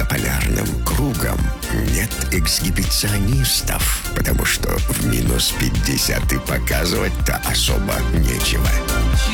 за полярным кругом нет эксгибиционистов, потому что в -50 и показывать-то особо нечего.